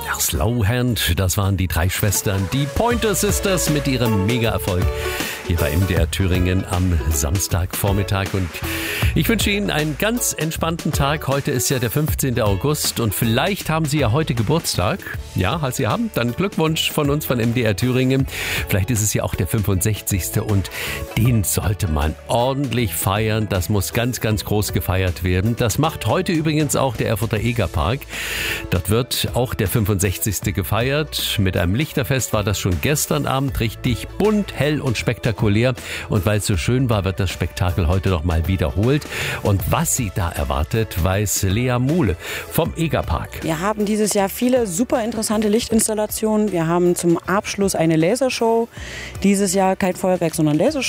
Slowhand, das waren die 3 Schwestern, die Pointer Sisters mit ihrem Mega-Erfolg hier bei MDR Thüringen am Samstagvormittag. Und ich wünsche Ihnen einen ganz entspannten Tag. Heute ist ja der 15. August und vielleicht haben Sie ja heute Geburtstag. Ja, falls Sie haben, dann Glückwunsch von uns von MDR Thüringen. Vielleicht ist es ja auch der 65. und den sollte man ordentlich feiern. Das muss ganz, ganz groß gefeiert werden. Das macht heute übrigens auch der Erfurter Egerpark. Dort wird auch der 65. gefeiert. Mit einem Lichterfest war das schon gestern Abend richtig bunt, hell und spektakulär. Und weil es so schön war, wird das Spektakel heute noch mal wiederholt. Und was Sie da erwartet, weiß Lea Muhle vom Egerpark. Wir haben dieses Jahr viele super interessante Lichtinstallationen. Wir haben zum Abschluss eine Lasershow. Dieses Jahr kein Feuerwerk, sondern Lasershow.